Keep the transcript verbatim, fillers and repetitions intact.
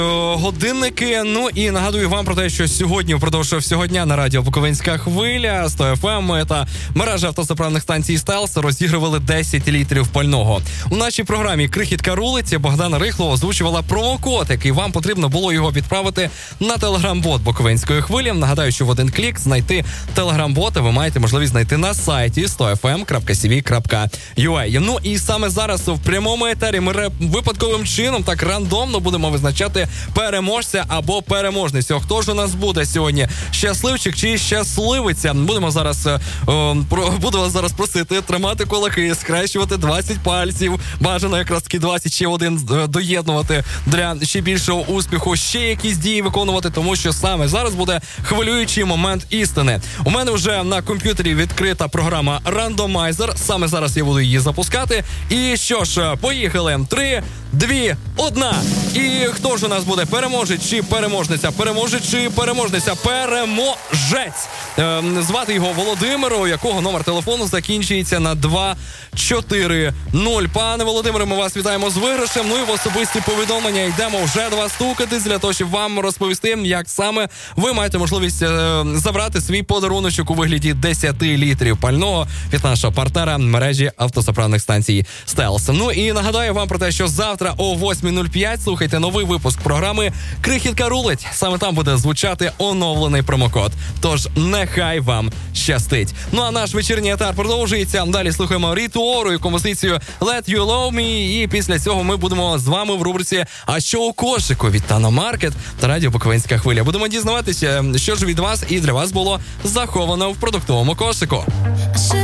Годинники. Ну і нагадую вам про те, що сьогодні впродовж всього дня на радіо Буковинська хвиля сто еф ем та мережа автозаправних станцій Стелс розігрували десять літрів пального. У нашій програмі «Крихітка рулить» Богдана Рихло озвучувала промокод, який вам потрібно було його відправити на телеграм-бот Буковинської хвилі. Нагадаю, що в один клік знайти телеграм-бота ви маєте можливість знайти на сайті сто еф ем крапка сі ві крапка ю а. Ну і саме зараз в прямому етері ми випадковим чином так рандомно будемо визначати переможця або переможницю. Хто ж у нас буде сьогодні? Щасливчик чи щасливиця? Будемо зараз о, про, буду вас зараз просити тримати кулаки, скрещувати двадцять пальців. Бажано якраз таки двадцять, ще один доєднувати для ще більшого успіху, ще якісь дії виконувати, тому що саме зараз буде хвилюючий момент істини. У мене вже на комп'ютері відкрита програма Randomizer. Саме зараз я буду її запускати. І що ж, поїхали. Три, дві, одна. І хто ж у нас буде? Переможець чи переможниця? Переможець чи переможниця? Переможець. Е, звати його Володимир, у якого номер телефону закінчується на два чотири нуль. Пане Володимире, ми вас вітаємо з виграшем. Ну і в особисті повідомлення йдемо вже до вас стукатись, для того, щоб вам розповісти, як саме ви маєте можливість е, забрати свій подаруночок у вигляді десять літрів пального від нашого партнера мережі автозаправних станцій Стелс. Ну і нагадаю вам про те, що завтра о восьма нуль п'ять слухайте новий випуск програми «Крихітка рулить». Саме там буде звучати оновлений промокод. Тож нехай вам щастить. Ну а наш вечірній етер продовжується. Далі слухаємо Ріту Ору і композицію «Let You Love Me». І після цього ми будемо з вами в рубриці «А що у кошику» від Тано Маркет та радіо Буковинська хвиля. Будемо дізнаватися, що ж від вас і для вас було заховано в продуктовому кошику.